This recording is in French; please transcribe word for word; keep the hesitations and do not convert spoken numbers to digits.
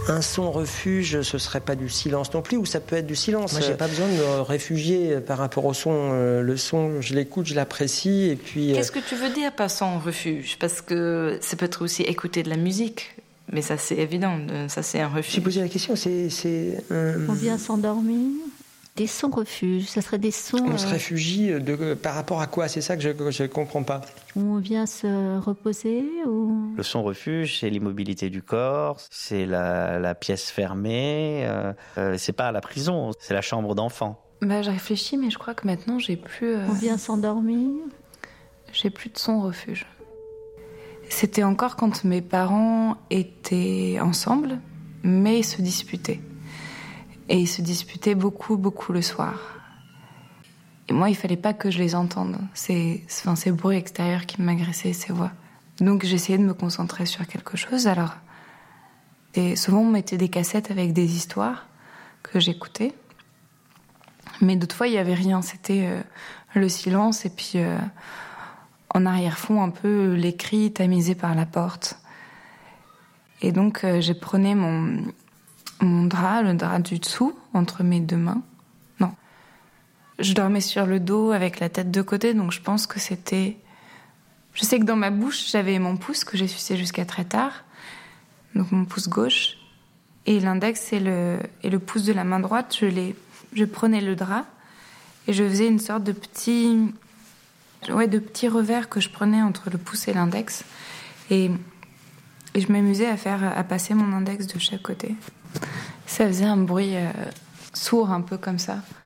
Un son refuge, ce serait pas du silence non plus, ou ça peut être du silence. Moi, j'ai pas besoin de me réfugier par rapport au son. Le son, je l'écoute, je l'apprécie, et puis... Qu'est-ce que tu veux dire par son refuge? Parce que ça peut être aussi écouter de la musique, mais ça c'est évident, ça c'est un refuge. J'ai posé la question, c'est... c'est euh... On vient s'endormir. Des sons refuges, ça serait des sons... On se réfugie de, par rapport à quoi? C'est ça que je ne comprends pas. On vient se reposer ou... Le son refuge, c'est l'immobilité du corps, c'est la, la pièce fermée, euh, euh, c'est pas la prison, c'est la chambre d'enfant. Bah, je réfléchis, mais je crois que maintenant j'ai plus... Euh... On vient s'endormir. J'ai plus de son refuge. C'était encore quand mes parents étaient ensemble, mais ils se disputaient. Et ils se disputaient beaucoup, beaucoup le soir. Et moi, il fallait pas que je les entende. C'est, enfin, c'est le bruit extérieur qui m'agressait, ces voix. Donc j'essayais de me concentrer sur quelque chose. Alors, et souvent on mettait des cassettes avec des histoires que j'écoutais. Mais d'autres fois, il y avait rien. C'était euh, le silence et puis euh, en arrière-fond, un peu les cris tamisés par la porte. Et donc, euh, je prenais mon... mon drap, le drap du dessous, entre mes deux mains. Non. Je dormais sur le dos avec la tête de côté, donc je pense que c'était... Je sais que dans ma bouche, j'avais mon pouce que j'ai sucé jusqu'à très tard, donc mon pouce gauche, et l'index et le, et le pouce de la main droite, je, les... je prenais le drap et je faisais une sorte de petit... Ouais, de petit revers que je prenais entre le pouce et l'index. Et, et je m'amusais à faire, à passer mon index de chaque côté. Ça faisait un bruit euh, sourd, un peu comme ça.